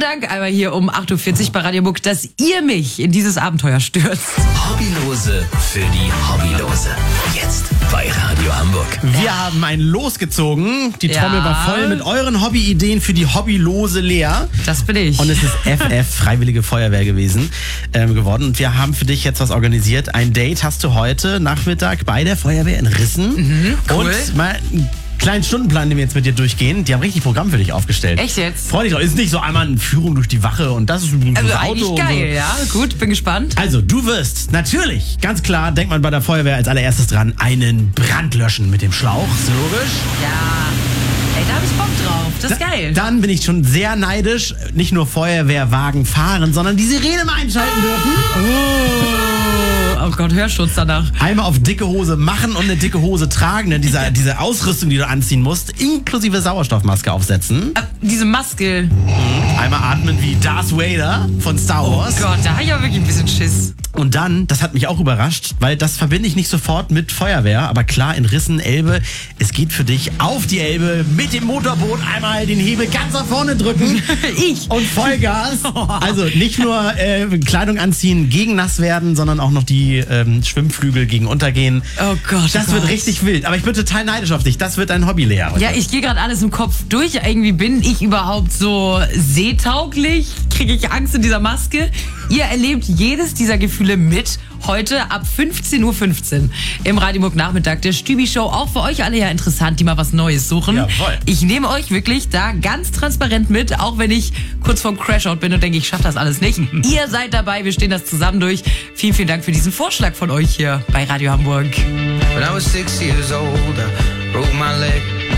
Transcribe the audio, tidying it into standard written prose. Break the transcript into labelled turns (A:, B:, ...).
A: Dank einmal hier um 8.40 Uhr bei Radio Muck, dass ihr mich in dieses Abenteuer stürzt.
B: Hobbylose für die Hobbylose. Jetzt bei Radio Hamburg.
C: Wir haben ein Los gezogen. Die Trommel war voll mit euren Hobbyideen für die Hobbylose Lea.
A: Das bin ich.
C: Und es ist FF, Freiwillige Feuerwehr geworden. Und wir haben für dich jetzt was organisiert. Ein Date hast du heute Nachmittag bei der Feuerwehr in Rissen.
A: Cool.
C: Und mal einen kleinen Stundenplan, den wir jetzt mit dir durchgehen. Die haben richtig Programm für dich aufgestellt.
A: Echt jetzt?
C: Freu dich doch. Ist nicht so einmal eine Führung durch die Wache und das ist ein
A: Also
C: Auto
A: eigentlich
C: und
A: geil,
C: so.
A: ja. Gut, bin gespannt.
C: Also, du wirst natürlich, ganz klar, denkt man bei der Feuerwehr als allererstes dran, einen Brand löschen mit dem Schlauch. Ist logisch.
A: Ja. Ey, da hab ich Bock drauf. Das ist geil.
C: Dann bin ich schon sehr neidisch. Nicht nur Feuerwehrwagen fahren, sondern die Sirene mal einschalten dürfen.
A: Oh Gott, Hörschutz danach.
C: Einmal auf dicke Hose machen und eine dicke Hose tragen. Denn diese Ausrüstung, die du anziehen musst, inklusive Sauerstoffmaske aufsetzen.
A: Diese Maske.
C: Einmal atmen wie Darth Vader von Star Wars.
A: Oh Gott, da hab ich auch wirklich ein bisschen Schiss.
C: Und dann, das hat mich auch überrascht, weil das verbinde ich nicht sofort mit Feuerwehr. Aber klar, in Rissen, Elbe, es geht für dich auf die Elbe mit dem Motorboot einmal den Hebel ganz nach vorne drücken. Und Vollgas. Also nicht nur Kleidung anziehen gegen nass werden, sondern auch noch die Schwimmflügel gegen Untergehen.
A: Oh Gott.
C: Das wird richtig wild. Aber ich bin total neidisch auf dich. Das wird dein Hobby, Lea.
A: Ja, ich gehe gerade alles im Kopf durch. Irgendwie bin ich überhaupt so seetauglich? Kriege ich Angst in dieser Maske? Ihr erlebt jedes dieser Gefühle mit. Heute ab 15.15 Uhr im Radio Muck Nachmittag der Stübi-Show. Auch für euch alle ja interessant, die mal was Neues suchen.
C: Jawohl.
A: Ich nehme euch wirklich da ganz transparent mit, auch wenn ich kurz vorm Crashout bin und denke, ich schaffe das alles nicht. Ihr seid dabei, wir stehen das zusammen durch. Vielen, vielen Dank für diesen Vorschlag von euch hier bei Radio Hamburg.
D: When I was 6 years old, I broke my leg.